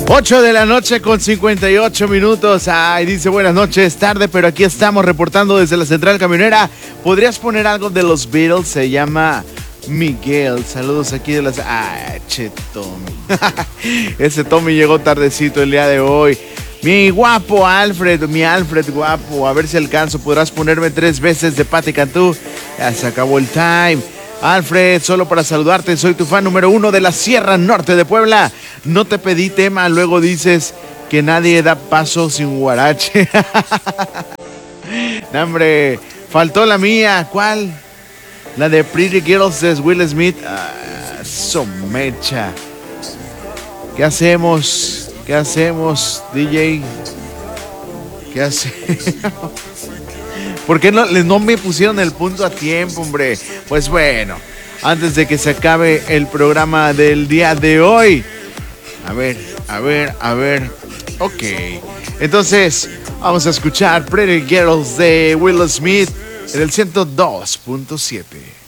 8 de la noche con 58 minutos. Ay, dice buenas noches, tarde, pero aquí estamos reportando desde la central camionera. ¿Podrías poner algo de los Beatles? Se llama Miguel. Saludos aquí de las... che, Tommy. Ese Tommy llegó tardecito el día de hoy. Mi guapo Alfred, mi Alfred guapo. A ver si alcanzo. Podrás ponerme 3 veces de Patti Cantú. Ya se acabó el time. Alfred, solo para saludarte, soy tu fan número 1 de la Sierra Norte de Puebla. No te pedí tema, luego dices que nadie da paso sin guarache. No, hombre, faltó la mía. ¿Cuál? La de Pretty Girls de Will Smith. Somecha. ¿Qué hacemos? ¿Qué hacemos, DJ? ¿Qué hacemos? ¿Por qué no me pusieron el punto a tiempo, hombre? Pues bueno, antes de que se acabe el programa del día de hoy. A ver. Ok. Entonces, vamos a escuchar Pretty Girls de Will Smith en el 102.7.